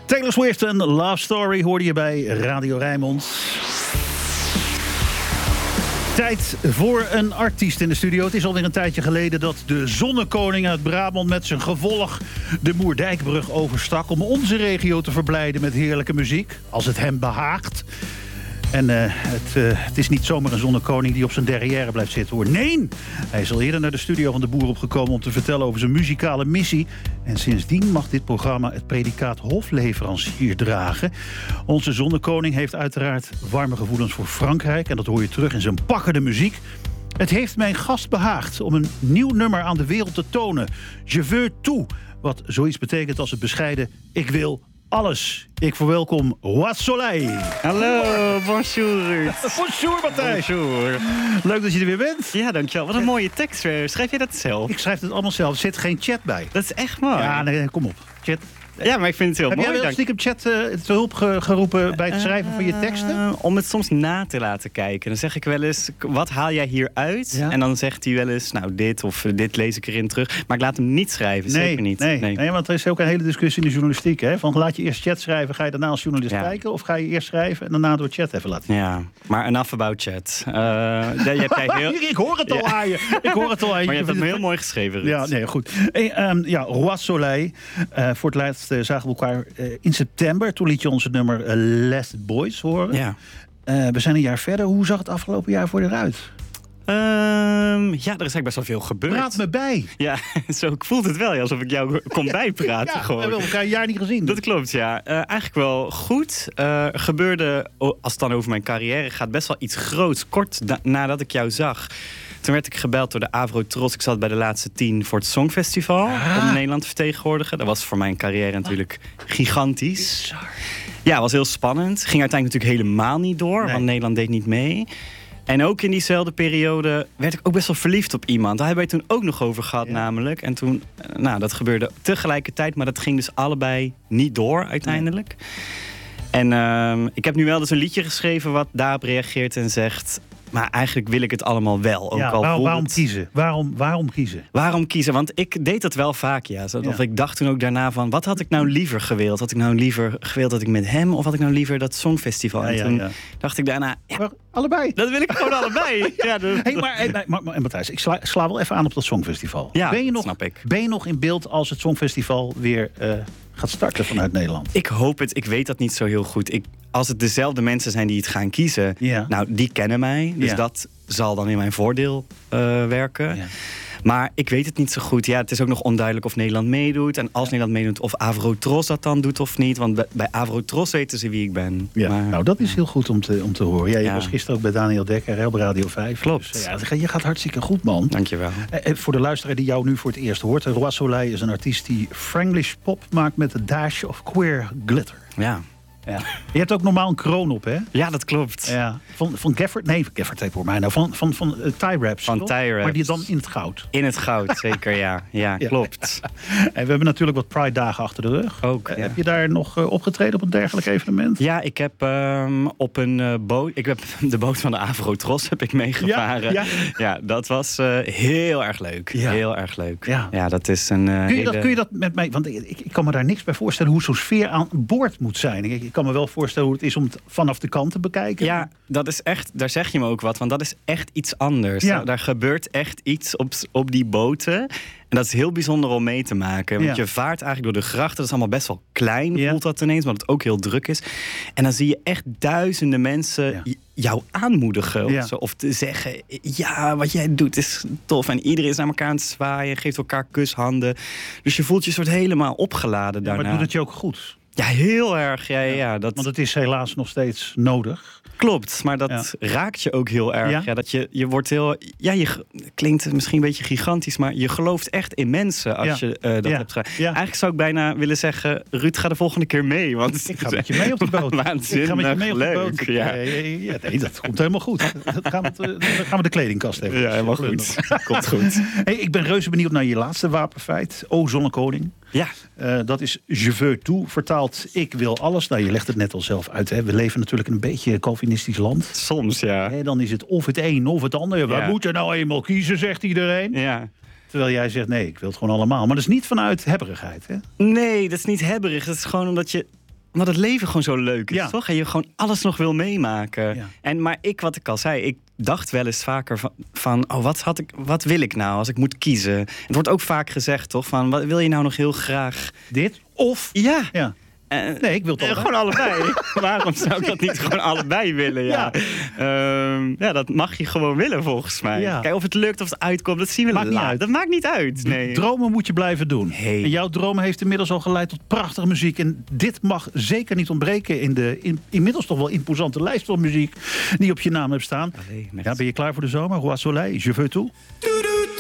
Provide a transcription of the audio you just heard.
Taylor Swift en Love Story hoorde je bij Radio Rijnmond. Tijd voor een artiest in de studio. Het is alweer een tijdje geleden dat de zonnekoning uit Brabant met zijn gevolg de Moerdijkbrug overstak om onze regio te verblijden met heerlijke muziek, als het hem behaagt. En het is niet zomaar een zonnekoning die op zijn derrière blijft zitten, hoor. Nee, hij is al eerder naar de studio van de Boer opgekomen om te vertellen over zijn muzikale missie. En sindsdien mag dit programma het predicaat hofleverancier dragen. Onze zonnekoning heeft uiteraard warme gevoelens voor Frankrijk. En dat hoor je terug in zijn pakkende muziek. Het heeft mijn gast behaagd om een nieuw nummer aan de wereld te tonen. Je veux tout. Wat zoiets betekent als het bescheiden ik wil alles. Ik verwelkom Roi Soleil. Hallo, bonjour. Bonjour, Matthijs. Bonjour. Leuk dat je er weer bent. Ja, dankjewel. Wat een mooie tekst. Schrijf je dat zelf? Ik schrijf het allemaal zelf. Er zit geen chat bij. Dat is echt mooi. Ja, nee, kom op. Chat. Ja, maar ik vind het heel Heb mooi. jij wel stiekem chat te hulp geroepen bij het schrijven van je teksten? Om het soms na te laten kijken. Dan zeg ik wel eens, wat haal jij hier uit? Ja. En dan zegt hij wel eens, nou dit of dit lees ik erin terug. Maar ik laat hem niet schrijven, zeker niet. Nee, want er is ook een hele discussie in de journalistiek. Hè? Van laat je eerst chat schrijven, ga je daarna als journalist kijken? Of ga je eerst schrijven en daarna door chat even laten zien? Ja, maar enough about chat. Ik hoor het al aan je. Ik hoor het al aan je. Maar je hebt het heel mooi geschreven, Ruud. Ja, nee, goed. Roi Soleil. Voor het laatst zagen we elkaar in september. Toen liet je ons het nummer Last Boys horen. Ja. We zijn een jaar verder. Hoe zag het afgelopen jaar voor je eruit? Er is eigenlijk best wel veel gebeurd. Praat me bij. Ja, zo voelt het wel, alsof ik jou kon bijpraten. Ja, we hebben elkaar een jaar niet gezien. Dat klopt, ja. Eigenlijk wel goed. Er gebeurde, als het dan over mijn carrière gaat, best wel iets groots. Kort nadat ik jou zag. Toen werd ik gebeld door de Avrotros. Ik zat bij de laatste 10 voor het Songfestival. Om Nederland te vertegenwoordigen. Dat was voor mijn carrière natuurlijk gigantisch. Bizar. Ja, het was heel spannend. Ging uiteindelijk natuurlijk helemaal niet door. Want Nederland deed niet mee. En ook in diezelfde periode werd ik ook best wel verliefd op iemand. Daar hebben wij het toen ook nog over gehad namelijk. En toen, dat gebeurde tegelijkertijd. Maar dat ging dus allebei niet door uiteindelijk. En ik heb nu wel dus een liedje geschreven wat daarop reageert en zegt, maar eigenlijk wil ik het allemaal wel. Ook al waarom kiezen? Waarom kiezen? Waarom kiezen? Want ik deed dat wel vaak, ja. Of ik dacht toen ook daarna van, wat had ik nou liever gewild? Had ik nou liever gewild dat ik met hem, of had ik nou liever dat Songfestival? En toen dacht ik daarna, allebei. Dat wil ik gewoon allebei. Ja, maar Matthijs, ik sla wel even aan op dat Songfestival. Ja, snap ik. Ben je nog in beeld als het Songfestival weer gaat starten vanuit Nederland? Ik hoop het. Ik weet dat niet zo heel goed. Als het dezelfde mensen zijn die het gaan kiezen, nou, die kennen mij. Dus dat zal dan in mijn voordeel werken. Ja. Maar ik weet het niet zo goed. Ja, het is ook nog onduidelijk of Nederland meedoet. En als Nederland meedoet, of Avrotros dat dan doet of niet. Want bij Avrotros weten ze wie ik ben. Ja, maar, nou, dat is heel goed om te horen. Ja, je was gisteren ook bij Daniel Dekker op Radio 5. Klopt. Dus, je gaat hartstikke goed, man. Dankjewel. Voor de luisteraar die jou nu voor het eerst hoort. Roi Soleil is een artiest die Franglish pop maakt met een dash of queer glitter. Ja. Ja. Je hebt ook normaal een kroon op, hè? Ja, dat klopt. Ja. Van Gafford? Nee, Gafford heet voor mij nou. Van Tie Raps. Van Tie Raps. Maar die dan in het goud. In het goud, zeker, ja. Ja, klopt. En we hebben natuurlijk wat Pride-dagen achter de rug. Ook, Heb je daar nog opgetreden op een dergelijk evenement? Ja, ik heb op een boot... Ik heb de boot van de Avrotros heb ik meegevaren. Ja, dat was heel erg leuk. Ja. Heel erg leuk. Ja, dat is een kun je dat met mij... Want ik kan me daar niks bij voorstellen hoe zo'n sfeer aan boord moet zijn. Ik kan me wel voorstellen hoe het is om het vanaf de kant te bekijken. Ja, dat is echt, daar zeg je me ook wat, want dat is echt iets anders. Ja. Daar gebeurt echt iets op die boten. En dat is heel bijzonder om mee te maken. Want je vaart eigenlijk door de grachten. Dat is allemaal best wel klein, voelt dat ineens, maar het ook heel druk is. En dan zie je echt duizenden mensen jou aanmoedigen. Of te zeggen, ja, wat jij doet is tof. En iedereen is naar elkaar aan het zwaaien, geeft elkaar kushanden. Dus je voelt je soort helemaal opgeladen daarna. Maar doet het je ook goed? Ja, heel erg. Ja, want het is helaas nog steeds nodig. Klopt, maar dat raakt je ook heel erg. Ja, dat je wordt heel... Ja, je klinkt misschien een beetje gigantisch, maar je gelooft echt in mensen als je dat hebt gedaan. Ja. Eigenlijk zou ik bijna willen zeggen, Ruud, ga de volgende keer mee. Want ik ga met je mee op de boot. Waanzinnig, ik ga met je mee op de boot. Ja. Nee, dat komt helemaal goed. Dan gaan we de kledingkast even. Ja, helemaal goed. Komt goed. Hey, ik ben reuze benieuwd naar je laatste wapenfeit. O, Zonnekoning. Ja. Dat is Je veux tout, vertaald ik wil alles. Nou, je legt het net al zelf uit. Hè. We leven natuurlijk in een beetje Calvinistisch land. Soms, ja. Dan is het of het een of het ander. We moeten nou eenmaal kiezen, zegt iedereen. Ja. Terwijl jij zegt, nee, ik wil het gewoon allemaal. Maar dat is niet vanuit hebberigheid, hè? Nee, dat is niet hebberig. Dat is gewoon omdat je omdat het leven gewoon zo leuk is, Ja. toch? En je gewoon alles nog wil meemaken. Ja. Maar wat ik al zei, ik dacht wel eens vaker van wat wil ik nou als ik moet kiezen? Het wordt ook vaak gezegd, toch? Van, wat wil je nou nog heel graag? Dit of... Ja. Ja. Nee, ik wil het allebei. Gewoon allebei. Waarom zou ik dat niet gewoon allebei willen? Ja. Dat mag je gewoon willen, volgens mij. Ja. Kijk, of het lukt of het uitkomt, dat zien we Maakt niet later. uit. Dat maakt niet uit. Nee. Dromen moet je blijven doen. Hey. En jouw dromen heeft inmiddels al geleid tot prachtige muziek. En dit mag zeker niet ontbreken in de inmiddels toch wel imposante lijst van muziek die op je naam hebt staan. Allee, Ja, ben je klaar voor de zomer? Roi Soleil, je veux tout?